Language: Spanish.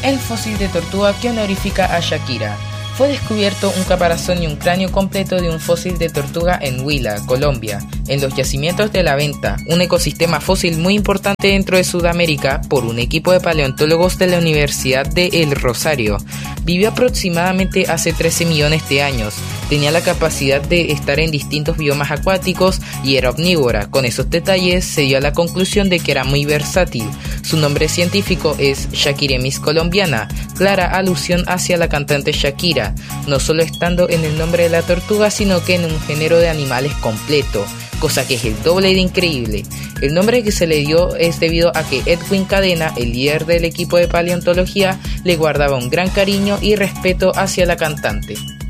el fósil de tortuga que honorifica a Shakira. Fue descubierto un caparazón y un cráneo completo de un fósil de tortuga en Huila, Colombia, en los yacimientos de La Venta, un ecosistema fósil muy importante dentro de Sudamérica, por un equipo de paleontólogos de la Universidad de El Rosario. Vivió aproximadamente hace 13 millones de años, tenía la capacidad de estar en distintos biomas acuáticos y era omnívora. Con esos detalles se dio a la conclusión de que era muy versátil. Su nombre científico es Shakiremis colombiana, clara alusión hacia la cantante Shakira, no solo estando en el nombre de la tortuga, sino que en un género de animales completo, cosa que es el doble de increíble. El nombre que se le dio es debido a que Edwin Cadena, el líder del equipo de paleontología, le guardaba un gran cariño y respeto hacia la cantante.